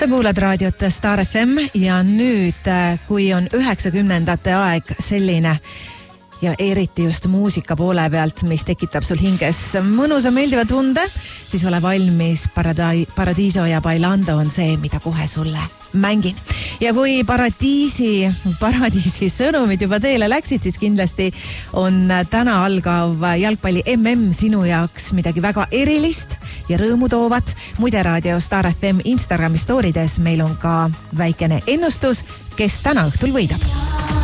Sa kuulad raadiot Star FM ja nüüd, kui on 90ndate aeg selline ja eriti just muusika poole pealt, mis tekitab sul hinges mõnusa meeldiva tunde, siis ole valmis. Paradiiso ja Bailando on see, mida kohe sulle mängin. Ja kui paradiisi sõnumid juba teele läksid, siis kindlasti on täna algav jalgpalli MM sinu jaoks midagi väga erilist ja rõõmu toovat. Muide, raadio Star FM Instagrami storides meil on ka väikene ennustus, kes täna õhtul võidab.